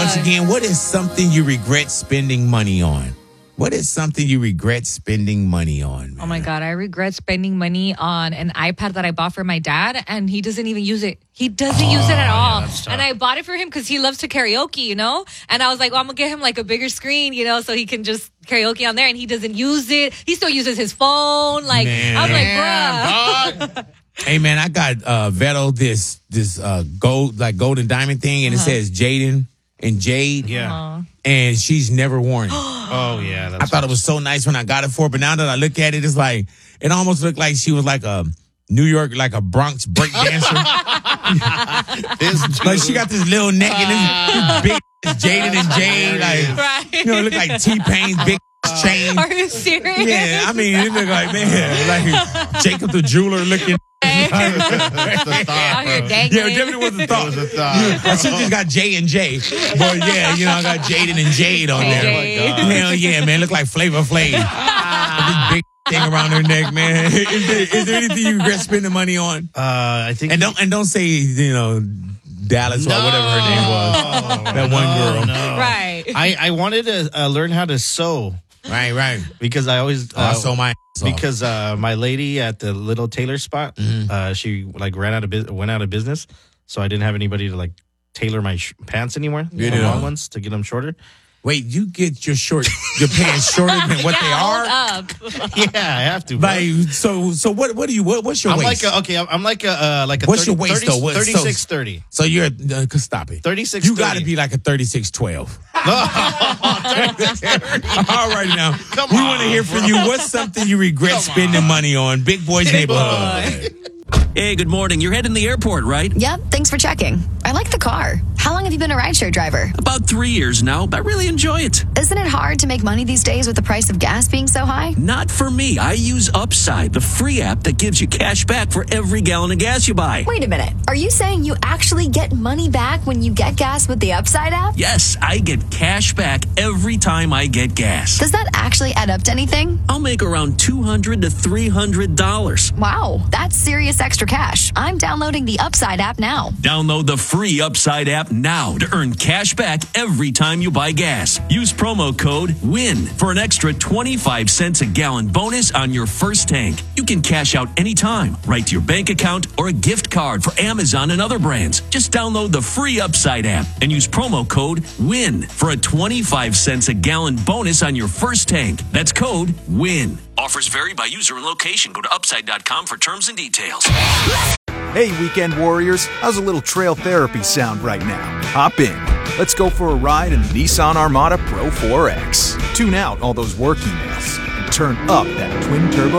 once again, what is something you regret spending money on? What is something you regret spending money on, man? Oh, my God. I regret spending money on an iPad that I bought for my dad, and he doesn't even use it. He doesn't use it at all. And I bought it for him because he loves to karaoke, you know? And I was like, well, I'm going to get him like a bigger screen, you know, so he can just karaoke on there. And he doesn't use it. He still uses his phone. Like, Man. I'm like, bruh. Hey, man, I got Vettel this gold and diamond thing, and it says Jaden and Jade. Yeah. And she's never worn it. Oh, yeah. I thought it was so nice when I got it for her, but now that I look at it, it's like, it almost looked like she was like a New York, like a Bronx break dancer. Like she got this little neck and this big Jaden and Jade. Like, Right. you know, it look like T-Pain's big chain. Are you serious? Yeah, I mean, it look like, man, like Jacob the jeweler looking. Out here dangling. Yeah, it definitely was a thought. I should just got J and J, but yeah, you know, I got Jaden and Jade on there. Jade. Hell yeah, man, look like Flavor Flav. This big thing around her neck, man. Is there anything you regret spending money on? I think. And don't say, you know, Dallas or whatever her name was. That one girl. No. Right. I wanted to learn how to sew. Right. Because I always So my because my lady at the little tailor spot, she like went out of business, so I didn't have anybody to like tailor my pants anymore. Yeah. The long ones to get them shorter. Wait, you get your pants shorter than what they are? Hold up. Yeah, I have to. Bro. Like so what's your waist? I'm like a What's your waist, though? 36-30. So you're stop it. 36. You got to be like a 36-12. All right, now Come we on, want to hear from you. What's something you regret spending money on? Big Boy's Neighborhood. Hey, good morning. You're heading to the airport, right? Yep, thanks for checking. I like the car. How long have you been a rideshare driver? About 3 years now, but I really enjoy it. Isn't it hard to make money these days with the price of gas being so high? Not for me. I use Upside, the free app that gives you cash back for every gallon of gas you buy. Wait a minute. Are you saying you actually get money back when you get gas with the Upside app? Yes, I get cash back every time I get gas. Does that actually add up to anything? I'll make around $200 to $300. Wow, that's serious extra cash. I'm downloading the Upside app now. Download the free Upside app now to earn cash back every time you buy gas. Use promo code WIN for an extra 25 cents a gallon bonus on your first tank. You can cash out anytime, right to your bank account or a gift card for Amazon and other brands. Just download the free Upside app and use promo code WIN for a 25 cents a gallon bonus on your first tank. That's code WIN. Offers vary by user and location. Go to upside.com for terms and details. Hey, weekend warriors, how's a little trail therapy sound right now? Hop in. Let's go for a ride in the Nissan Armada Pro 4X. Tune out all those work emails and turn up that twin-turbo